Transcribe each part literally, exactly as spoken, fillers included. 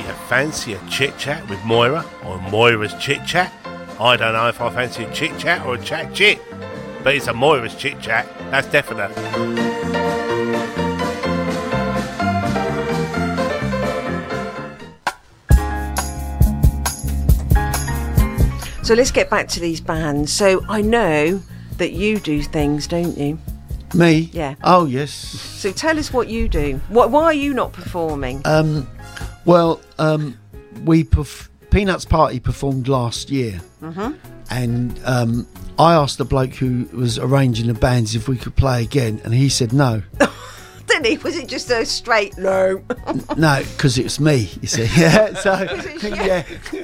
a fancy a chit chat with Moira or Moira's chit chat? I don't know if I fancy a chit chat or a chat chit, but it's a Moira's chit chat, that's definite. So let's get back to these bands. So I know that you do things, don't you? Me? Yeah. Oh, yes. So tell us what you do. What, why are you not performing? Um, well, um, we perf- Peanuts Party performed last year, Mm-hmm. and um, I asked the bloke who was arranging the bands if we could play again, and he said no. Didn't he? Was it just a straight no? No, because it's me, you see. Yeah, so yeah,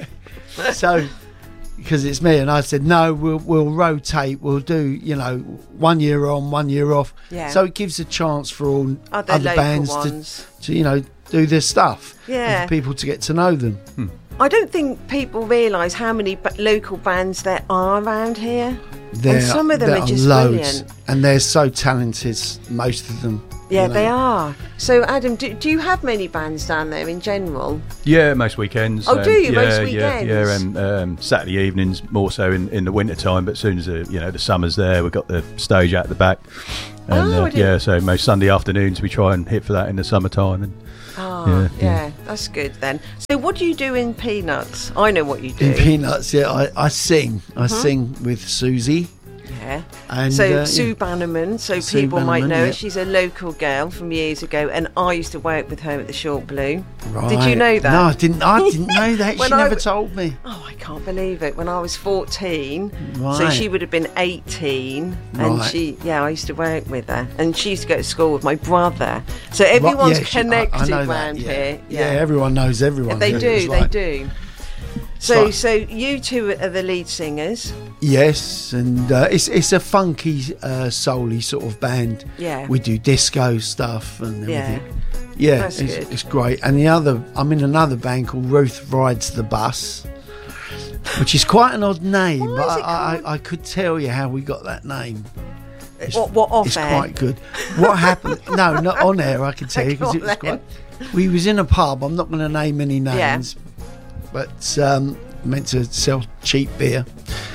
so because it's me, and I said no. We'll we'll rotate. We'll do you know one year on, one year off. Yeah. So it gives a chance for all Other other local bands ones. to, to you know do their stuff. Yeah. And for people to get to know them. Hmm. I don't think people realise how many ba- local bands there are around here. There, and some of them there are just loads, brilliant. and they're so talented. Most of them. Yeah, you know. they are. So, Adam, do, do you have many bands down there in general? Yeah, most weekends. Oh, do you? yeah, Most Yeah, weekends? yeah, and um, Saturday evenings more so in, in the winter time. But as soon as the, you know the summer's there, we've got the stage out the back. And Oh, I uh, didn't- yeah, so most Sunday afternoons we try and hit for that in the summertime. And Oh, Yeah, yeah, yeah. that's good then. So, what do you do in Peanuts? I know what you do. In Peanuts, yeah, I, I sing. I Mhm. sing with Susie. Yeah. And, so uh, Sue yeah. Bannerman, so Sue people might Bannerman, know her. yeah. She's a local girl from years ago, and I used to work with her at the Short Blue. Right. Did you know that? No, I didn't. I didn't know that. When She I never w- told me. Oh, I can't believe it. When I was fourteen, so Right. she would have been eighteen, and Right. she, yeah, I used to work with her, and she used to go to school with my brother. So everyone's yeah, she- I- I connected know that, around yeah. here. Yeah, everyone knows everyone. They here. do, It's they like- do. So, like- so you two are the lead singers. Yes, and uh, it's it's a funky, uh, soul-y sort of band. Yeah. We do disco stuff and Yeah. everything. Yeah, That's it's, good. it's great. And the other, I'm in another band called Ruth Rides the Bus, which is quite an odd name, Why but is it I, I, called- I could tell you how we got that name. It's, What, what off it's air? quite good. What happened? No, not on air. I can tell you because Go it was on quite. We was in a pub. I'm not going to name any Yeah. names, but um, meant to sell cheap beer,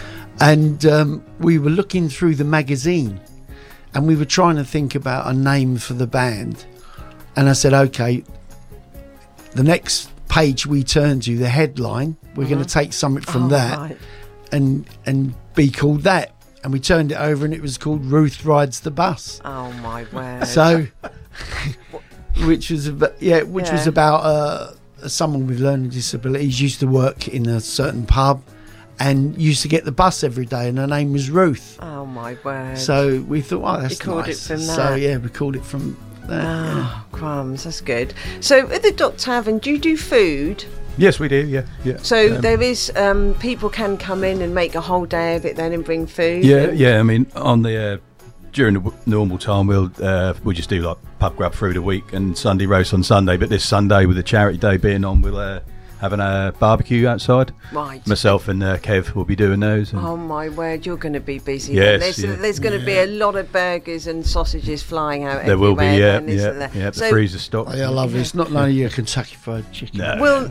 and um, we were looking through the magazine, and we were trying to think about a name for the band, and I said, okay, the next page we turn to, the headline, we're going to take something from Oh, that, right. and and be called that. And we turned it over, and it was called Ruth Rides the Bus. Oh my word! So, which was about, yeah, which was Yeah. about uh, someone with learning disabilities used to work in a certain pub, and used to get the bus every day, and her name was Ruth. Oh my word! So we thought, oh, that's You called it nice. from So that. yeah, we called it from that. yeah. Oh, crumbs, that's good. So at the Dock Tavern, do you do food? yes, we do. Yeah, yeah. So Um, there is, um, people can come in and make a whole day of it then and bring food? Yeah, and- yeah. I mean, on the uh, during the w- normal time, we'll uh, we just do like pub grub through the week and Sunday roast on Sunday. But this Sunday, with the charity day being on, we'll uh, having a barbecue outside. Right. Myself and uh, Kev will be doing those. And Oh my word, you're going to be busy. Yes, then. There's, yeah. there's going to be a lot of burgers and sausages flying out there will be, everywhere yeah, then, isn't yeah, there? yeah. The So freezer stock. Oh, yeah, lovely. It's not only your Kentucky Fried Chicken. No. Will,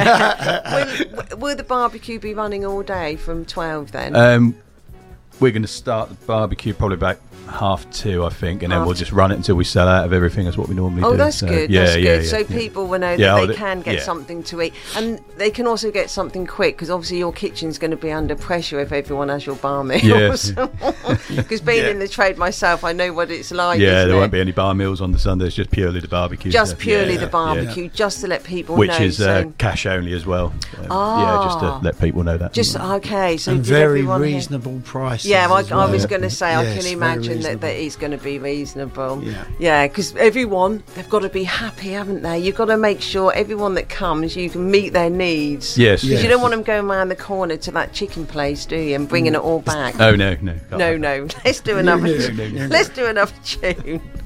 will, will the barbecue be running all day from twelve then? Um, we're going to start the barbecue probably about half two, I think, and then Half we'll just run it until we sell out of everything. That's what we normally Oh, do. that's So, good. Yeah, that's yeah, good. yeah, so yeah. people will know that Yeah, oh, they the- can get yeah. something to eat, and they can also get something quick because obviously your kitchen's going to be under pressure if everyone has your bar meals. Because being Yeah. in the trade myself, I know what it's like. Yeah, isn't there it? won't be any bar meals on the Sunday. It's just purely the barbecue. Just stuff. purely Yeah, the yeah. barbecue, just to let people Which know. is uh, so- cash only as well. Um, Ah. Yeah, just to let people know that. just okay. So And did very everyone hear- reasonable prices. Yeah, I, as I well. was going to say, I Yes, can very imagine that, reasonable. that it's going to be reasonable. Yeah. Yeah, because everyone, they've got to be happy, haven't they? You've got to make sure everyone that comes, you can meet their needs. Yes. Because Yes. you don't want them going around the corner to that chicken place, do you? And bringing it all back. Oh no, no. can't no, have no. Let's do another. no, no, no. Let's do another tune.